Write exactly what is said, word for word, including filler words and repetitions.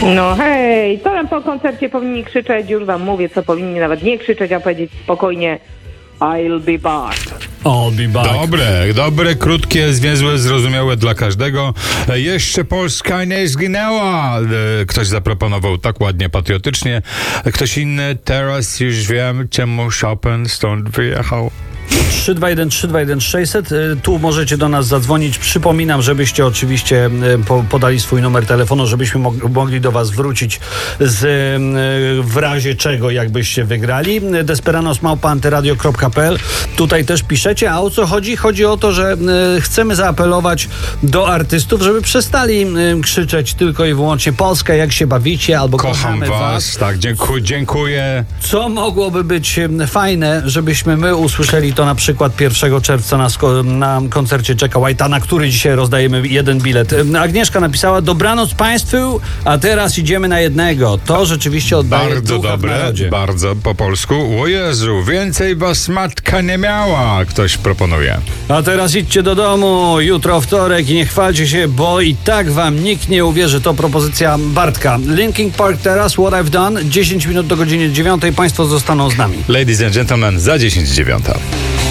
No hej, co tam po koncercie powinni krzyczeć? Już wam mówię, co powinni nawet nie krzyczeć, a powiedzieć spokojnie I'll be back. I'll be back. Dobre, dobre, krótkie, zwięzłe, zrozumiałe dla każdego. Jeszcze Polska nie zginęła. Ktoś zaproponował tak ładnie, patriotycznie. Ktoś inny, teraz już wiem, czemu Chopin stąd wyjechał. trzy dwa jeden trzy dwa jeden sześćset. Tu możecie do nas zadzwonić. Przypominam, żebyście oczywiście po, podali swój numer telefonu, żebyśmy mog- mogli do was wrócić z, w razie czego, jakbyście wygrali. Desperanos małpa antyradio kropka pe el. Tutaj też piszecie. A o co chodzi? Chodzi o to, że chcemy zaapelować do artystów, żeby przestali krzyczeć tylko i wyłącznie Polska, jak się bawicie, albo Kocham was. was. Tak, dziękuję, dziękuję. Co mogłoby być fajne, żebyśmy my usłyszeli to na przykład pierwszego czerwca na, sko- na koncercie Jacka White'a, na który dzisiaj rozdajemy jeden bilet. Agnieszka napisała: dobranoc państwu, a teraz idziemy na jednego. To rzeczywiście oddaje Bardzo ducha w dobre, narodzie. bardzo po polsku. O Jezu, więcej was matka nie miała, ktoś proponuje. A teraz idźcie do domu, jutro wtorek i nie chwalcie się, bo i tak wam nikt nie uwierzy. To propozycja Bartka. Linkin Park teraz, What I've Done, dziesięć minut do godziny dziewiątej. Państwo zostaną z nami. Ladies and gentlemen, za dziesięć dziewiąta.